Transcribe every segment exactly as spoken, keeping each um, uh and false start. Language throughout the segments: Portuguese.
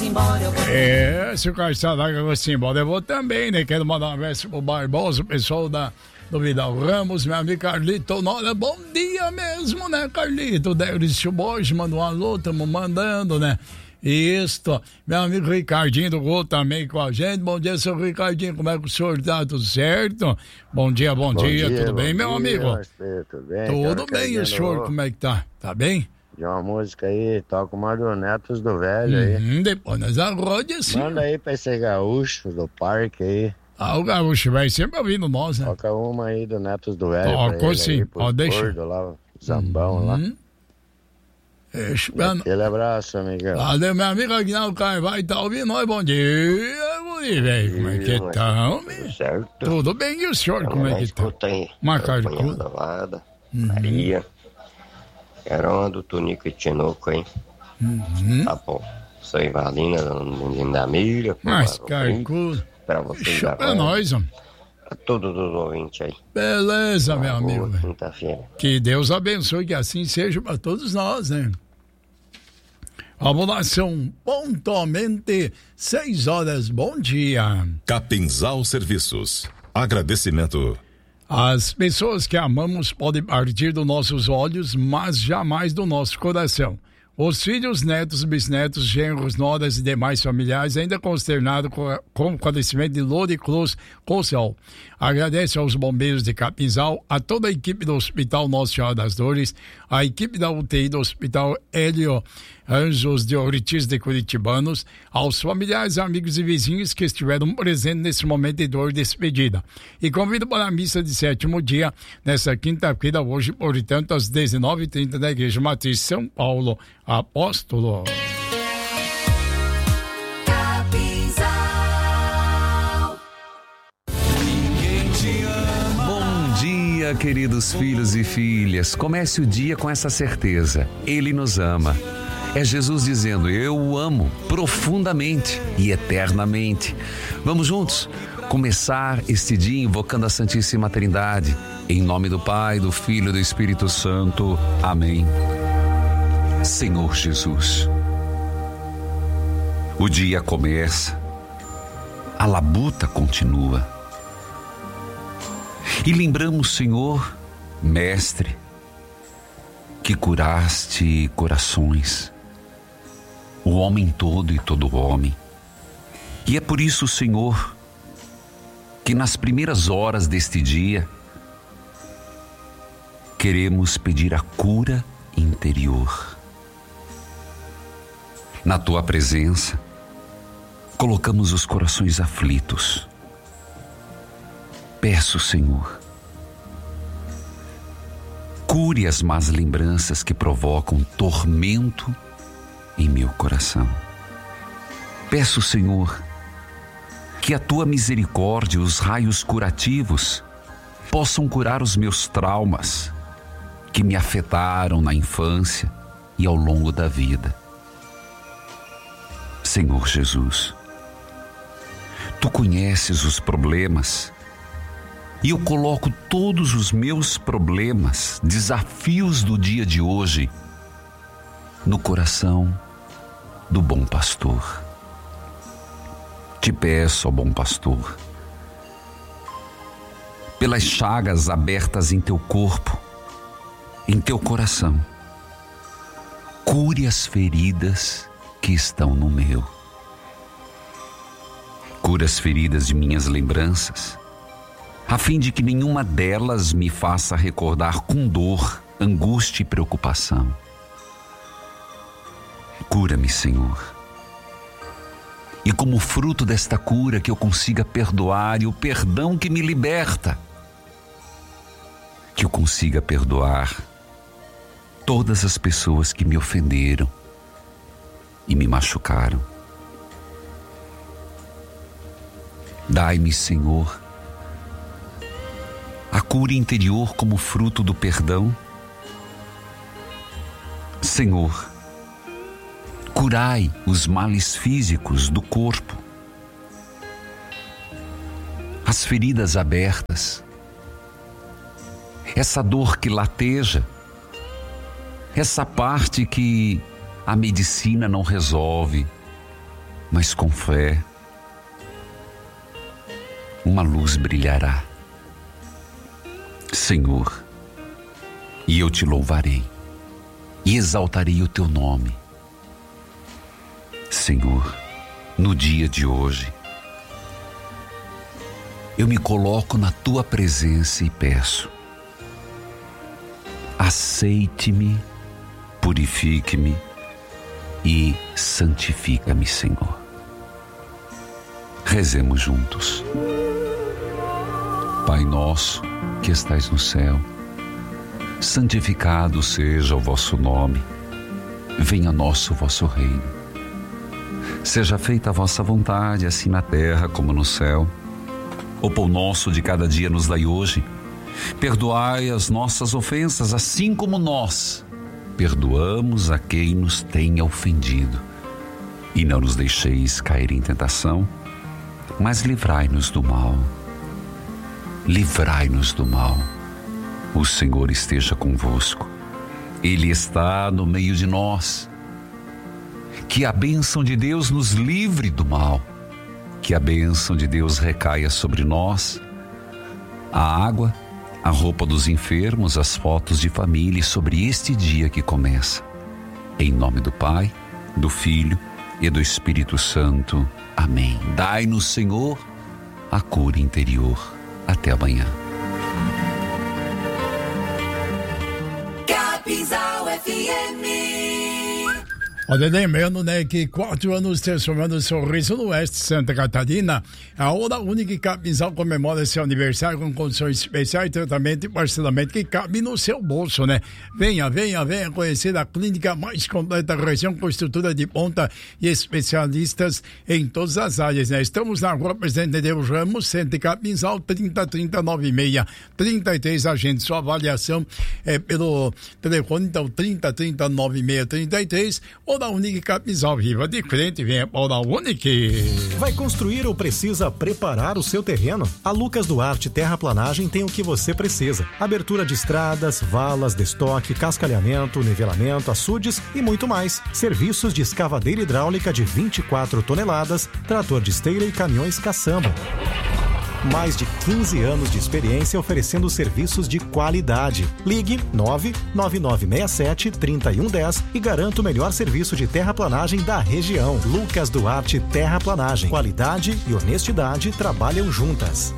embora, eu vou. É, se o Carlos vai com você embora, eu vou também, né? Quero mandar um abraço pro Barbosa, o pessoal da, do Vidal Ramos, meu amigo Carlito Nora, bom dia mesmo, né, Carlito? O Décio Borges mandou um alô, estamos mandando, né? Isso, meu amigo Ricardinho do Gol também com a gente. Bom dia, seu Ricardinho, como é que o senhor tá? Tudo certo? Bom dia, bom, bom dia, dia, tudo bem, meu dia, amigo? Tudo bem? Tudo bem, e o senhor, como é que tá? Tá bem? De uma música aí, toca uma do Netos do Velho uhum, aí. Depois nós arrode assim. Manda aí pra esse gaúcho do parque aí. Ah, o gaúcho vai sempre ouvindo nós, né? Toca uma aí do Netos do Velho. Toca sim, ó, deixa. Gordo, lá, Zambão uhum. lá. Deixa, aquele abraço, amigão. Valeu, meu amigo Aguinaldo Carvalho, tá ouvindo nós? Bom dia, guri, velho. Como é que tá, homem? Certo. Tudo bem, e o senhor, como é que tá? Escuta aí. Marcado de cu. Maria. Era do Tonico e Tinoco, hein? Uhum. Tá bom. Sou Ivalina, da Milha. Mas, carcudo. Pra vocês. Deixa pra nós, homem. A todos os ouvintes aí. Beleza, meu amigo. Quinta-feira. Que Deus abençoe, que assim seja para todos nós, né? Vamos lá, são pontualmente seis horas. Bom dia. Capinzal Serviços. Agradecimento. As pessoas que amamos podem partir dos nossos olhos, mas jamais do nosso coração. Os filhos, netos, bisnetos, genros, noras e demais familiares ainda consternados com, com o falecimento de Lori Cruz Cossel. Agradece aos bombeiros de Capinzal, a toda a equipe do Hospital Nossa Senhora das Dores, a equipe da U T I do Hospital Hélio Anjos de Ortiz de Curitibanos, aos familiares, amigos e vizinhos que estiveram presentes nesse momento de dor e despedida. E convido para a missa de sétimo dia, nesta quinta-feira, hoje, portanto, às dezenove e trinta, da Igreja Matriz São Paulo Apóstolo. Bom dia, queridos filhos e filhas. Comece o dia com essa certeza. Ele nos ama. É Jesus dizendo, eu o amo profundamente e eternamente. Vamos juntos começar este dia invocando a Santíssima Trindade. Em nome do Pai, do Filho e do Espírito Santo. Amém. Senhor Jesus, o dia começa, a labuta continua. E lembramos, Senhor, Mestre, que curaste corações, o homem todo e todo homem. E é por isso, Senhor, que nas primeiras horas deste dia, queremos pedir a cura interior. Na Tua presença, colocamos os corações aflitos. Peço, Senhor, cure as más lembranças que provocam tormento em meu coração. Peço, Senhor, que a Tua misericórdia e os raios curativos possam curar os meus traumas que me afetaram na infância e ao longo da vida. Senhor Jesus, Tu conheces os problemas e eu coloco todos os meus problemas, desafios do dia de hoje, no coração do bom pastor. Te peço, ó bom pastor, pelas chagas abertas em Teu corpo, em Teu coração, cure as feridas que estão no meu. Cura as feridas de minhas lembranças, a fim de que nenhuma delas me faça recordar com dor, angústia e preocupação. Cura-me, Senhor. E como fruto desta cura que eu consiga perdoar, e o perdão que me liberta, que eu consiga perdoar todas as pessoas que me ofenderam e me machucaram. Dai-me, Senhor, a cura interior como fruto do perdão. Senhor, curai os males físicos do corpo, as feridas abertas, essa dor que lateja, essa parte que a medicina não resolve, mas com fé, uma luz brilhará. Senhor, e eu te louvarei e exaltarei o teu nome. Senhor, no dia de hoje, eu me coloco na tua presença e peço: aceite-me, purifique-me e santifica-me, Senhor. Rezemos juntos. Pai nosso que estais no céu, santificado seja o vosso nome. Venha a nós o vosso reino. Seja feita a vossa vontade, assim na terra como no céu. O pão nosso de cada dia nos dai hoje. Perdoai as nossas ofensas, assim como nós perdoamos a quem nos tenha ofendido. E não nos deixeis cair em tentação, mas livrai-nos do mal. Livrai-nos do mal. O Senhor esteja convosco. Ele está no meio de nós. Que a bênção de Deus nos livre do mal. Que a bênção de Deus recaia sobre nós. A água, a roupa dos enfermos, as fotos de família, sobre este dia que começa. Em nome do Pai, do Filho e do Espírito Santo. Amém. Dai-nos, Senhor, a cura interior. Até amanhã. Capinzal F M. Olha, lembrando, né, que quatro anos transformando o sorriso no Oeste Santa Catarina, a Hora Única Capinzal comemora seu aniversário com condições especiais, tratamento e parcelamento que cabe no seu bolso, né? Venha, venha, venha conhecer a clínica mais completa da região, com estrutura de ponta e especialistas em todas as áreas, né? Estamos na Rua Presidente Deus Ramos, Centro Capinzal, trinta, trinta, noventa e seis, trinta e três, agente. Sua avaliação é pelo telefone, então, trinta, trinta, noventa e seis, trinta e três, ou da Unique Capinzal. Viva de frente, venha para da Unique. Vai construir ou precisa preparar o seu terreno? A Lucas Duarte Terraplanagem tem o que você precisa: abertura de estradas, valas, destoque, cascalhamento, nivelamento, açudes e muito mais. Serviços de escavadeira hidráulica de vinte e quatro toneladas, trator de esteira e caminhões caçamba. Mais de quinze anos de experiência oferecendo serviços de qualidade. Ligue nove nove nove seis sete, três um um zero e garanta o melhor serviço de terraplanagem da região. Lucas Duarte Terraplanagem. Qualidade e honestidade trabalham juntas.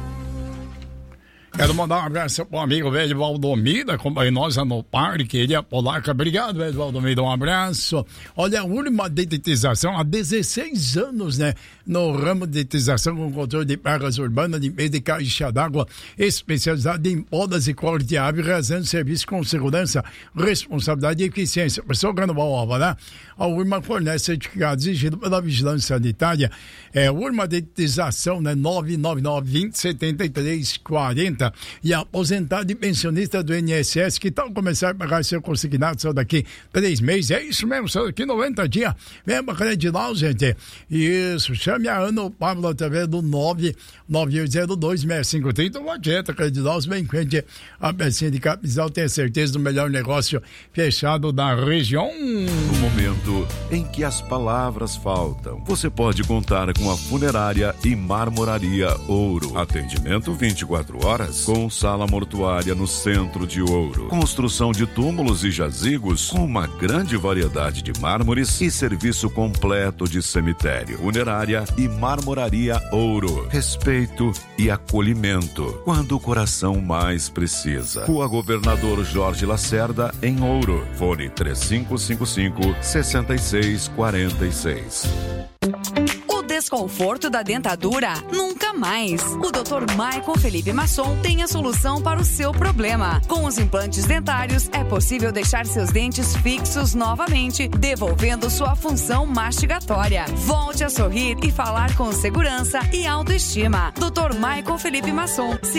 Quero mandar um abraço pro amigo velho Valdomiro, acompanha nós no parque, ele é polaca. Obrigado, velho Valdomiro, um abraço. Olha, a última dedetização há dezesseis anos, né? No ramo de dedetização com controle de pragas urbanas, limpeza de caixa d'água, especializada em podas e corte de ave, realizando serviço com segurança, responsabilidade e eficiência. Pessoal, Granoval, né? A Urma fornece certificado exigido pela Vigilância Sanitária. É, Urma dedetização, né? nove nove nove, vinte, setenta e três, quarenta. E aposentado e pensionista do I N S S, que tal começar a pagar seu consignado só daqui três meses? É isso mesmo, só daqui noventa dias. Vem pra Credilau, gente. Isso, chame a Ana ou Pablo através do nove nove oito zero dois, seis cinco três zero. Uma dieta Credilau, vem em frente a pecinha de Capinzal, tenha certeza do melhor negócio fechado da região. No momento em que as palavras faltam, você pode contar com a Funerária e Marmoraria Ouro. Atendimento vinte e quatro horas. Com sala mortuária no centro de Ouro. Construção de túmulos e jazigos com uma grande variedade de mármores e serviço completo de cemitério. Funerária e Marmoraria Ouro. Respeito e acolhimento quando o coração mais precisa. Rua Governador Jorge Lacerda, em Ouro. Fone três cinco cinco cinco, seis seis quatro seis. Desconforto da dentadura? Nunca mais. O doutor Michael Felipe Masson tem a solução para o seu problema. Com os implantes dentários, é possível deixar seus dentes fixos novamente, devolvendo sua função mastigatória. Volte a sorrir e falar com segurança e autoestima. doutor Michael Felipe Masson.